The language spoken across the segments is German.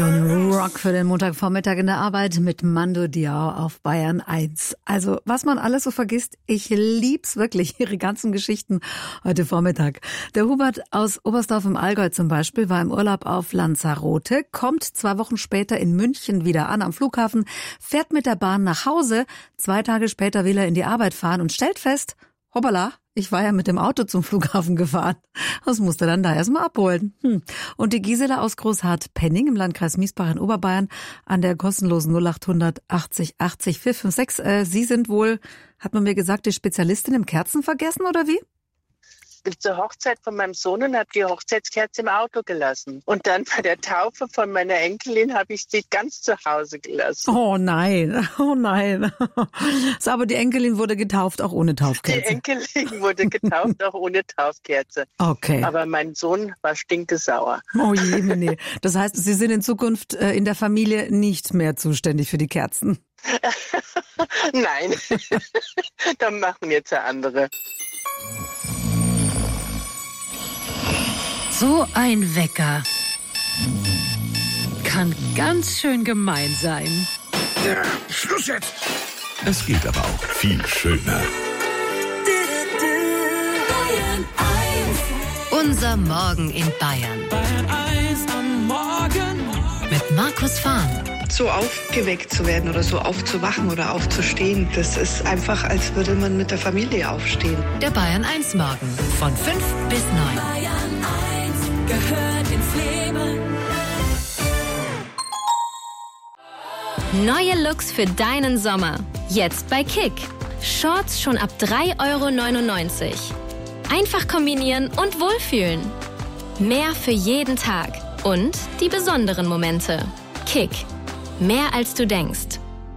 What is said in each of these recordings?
Rock für den Montagvormittag in der Arbeit mit Mando Diao auf Bayern 1. Also, was man alles so vergisst, ich lieb's wirklich, ihre ganzen Geschichten heute Vormittag. Der Hubert aus Oberstdorf im Allgäu zum Beispiel war im Urlaub auf Lanzarote, kommt 2 Wochen später in München wieder an am Flughafen, fährt mit der Bahn nach Hause, 2 Tage später will er in die Arbeit fahren und stellt fest, hoppala, ich war ja mit dem Auto zum Flughafen gefahren. Das musste dann da erstmal abholen. Und die Gisela aus Großhardt-Penning im Landkreis Miesbach in Oberbayern an der kostenlosen 0800 80 80 456. Sie sind wohl, hat man mir gesagt, die Spezialistin im Kerzenvergessen oder wie? Ich bin zur Hochzeit von meinem Sohn und habe die Hochzeitskerze im Auto gelassen. Und dann bei der Taufe von meiner Enkelin habe ich sie ganz zu Hause gelassen. Oh nein, oh nein. So, aber die Enkelin wurde getauft, auch ohne Taufkerze. Die Enkelin wurde getauft, auch ohne Taufkerze. Okay. Aber mein Sohn war stinkesauer. Oh je, nee. Das heißt, Sie sind in Zukunft in der Familie nicht mehr zuständig für die Kerzen? Nein, da machen jetzt andere. So ein Wecker kann ganz schön gemein sein. Ja, Schluss jetzt! Es geht aber auch viel schöner. Unser Morgen in Bayern. Bayern 1 am Morgen. Mit Markus Fahn. So aufgeweckt zu werden oder so aufzuwachen oder aufzustehen, das ist einfach, als würde man mit der Familie aufstehen. Der Bayern 1 Morgen von 5 bis 9. Bayern 1 gehört ins Leben. Neue Looks für deinen Sommer. Jetzt bei Kick. Shorts schon ab 3,99 €. Einfach kombinieren und wohlfühlen. Mehr für jeden Tag. Und die besonderen Momente. Kick. Mehr als du denkst.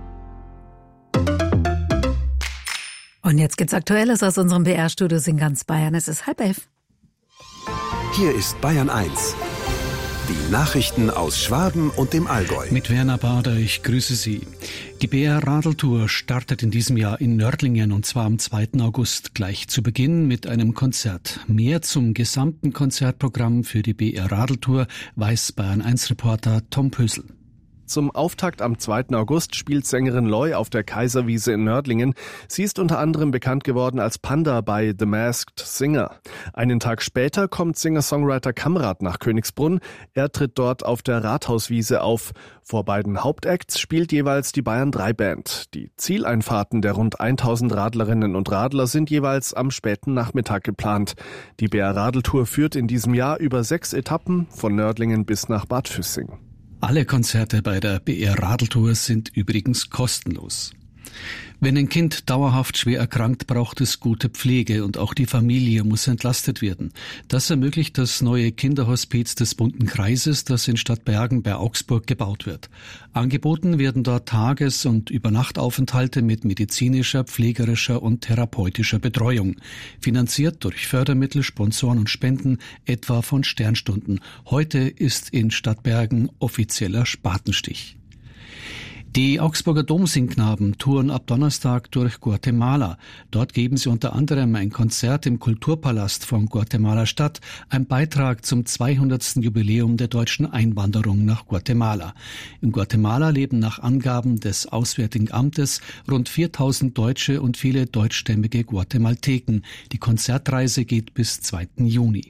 Und jetzt gibt's Aktuelles aus unserem BR-Studios in ganz Bayern. Es ist 10:30. Hier ist Bayern 1. Die Nachrichten aus Schwaben und dem Allgäu. Mit Werner Bader, ich grüße Sie. Die BR-Radeltour startet in diesem Jahr in Nördlingen und zwar am 2. August, gleich zu Beginn mit einem Konzert. Mehr zum gesamten Konzertprogramm für die BR-Radeltour weiß Bayern 1-Reporter Tom Pösl. Zum Auftakt am 2. August spielt Sängerin Loy auf der Kaiserwiese in Nördlingen. Sie ist unter anderem bekannt geworden als Panda bei The Masked Singer. Einen Tag später kommt Singer-Songwriter Kamrat nach Königsbrunn. Er tritt dort auf der Rathauswiese auf. Vor beiden Hauptacts spielt jeweils die Bayern 3 Band. Die Zieleinfahrten der rund 1000 Radlerinnen und Radler sind jeweils am späten Nachmittag geplant. Die BR-Radeltour führt in diesem Jahr über 6 Etappen von Nördlingen bis nach Bad Füssing. Alle Konzerte bei der BR-Radeltour sind übrigens kostenlos. Wenn ein Kind dauerhaft schwer erkrankt, braucht es gute Pflege und auch die Familie muss entlastet werden. Das ermöglicht das neue Kinderhospiz des Bunten Kreises, das in Stadtbergen bei Augsburg gebaut wird. Angeboten werden dort Tages- und Übernachtaufenthalte mit medizinischer, pflegerischer und therapeutischer Betreuung. Finanziert durch Fördermittel, Sponsoren und Spenden, etwa von Sternstunden. Heute ist in Stadtbergen offizieller Spatenstich. Die Augsburger Domsingknaben touren ab Donnerstag durch Guatemala. Dort geben sie unter anderem ein Konzert im Kulturpalast von Guatemala-Stadt, ein Beitrag zum 200. Jubiläum der deutschen Einwanderung nach Guatemala. In Guatemala leben nach Angaben des Auswärtigen Amtes rund 4000 Deutsche und viele deutschstämmige Guatemalteken. Die Konzertreise geht bis 2. Juni.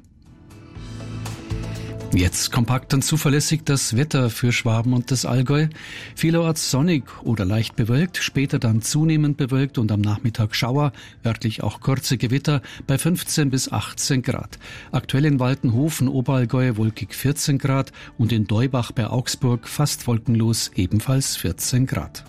Jetzt kompakt und zuverlässig das Wetter für Schwaben und das Allgäu. Vielerorts sonnig oder leicht bewölkt, später dann zunehmend bewölkt und am Nachmittag Schauer, örtlich auch kurze Gewitter bei 15 bis 18 Grad. Aktuell in Waltenhofen, Oberallgäu wolkig 14 Grad und in Deubach bei Augsburg fast wolkenlos ebenfalls 14 Grad.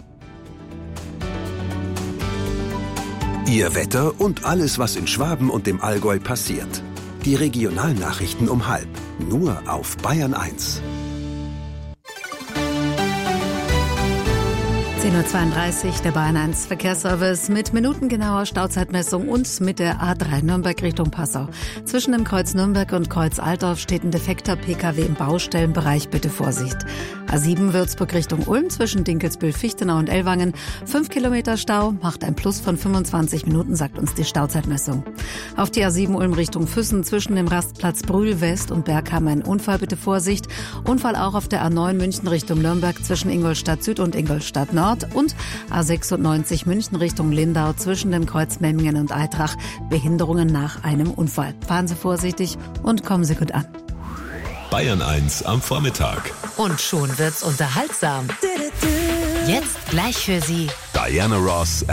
Ihr Wetter und alles, was in Schwaben und dem Allgäu passiert. Die Regionalnachrichten um 12:30. Nur auf Bayern 1. 10.32 Uhr, der Bayern 1 Verkehrsservice mit minutengenauer Stauzeitmessung und mit der A3 Nürnberg Richtung Passau. Zwischen dem Kreuz Nürnberg und Kreuz Altdorf steht ein defekter PKW im Baustellenbereich, bitte Vorsicht. A7 Würzburg Richtung Ulm zwischen Dinkelsbühl, Fichtenau und Ellwangen. 5 Kilometer Stau, macht ein Plus von 25 Minuten, sagt uns die Stauzeitmessung. Auf die A7 Ulm Richtung Füssen zwischen dem Rastplatz Brühl West und Bergheim ein Unfall, bitte Vorsicht. Unfall auch auf der A9 München Richtung Nürnberg zwischen Ingolstadt Süd und Ingolstadt Nord und A96 München Richtung Lindau zwischen dem Kreuz Memmingen und Eitrach. Behinderungen nach einem Unfall. Fahren Sie vorsichtig und kommen Sie gut an. Bayern 1 am Vormittag. Und schon wird's unterhaltsam. Jetzt gleich für Sie Diana Ross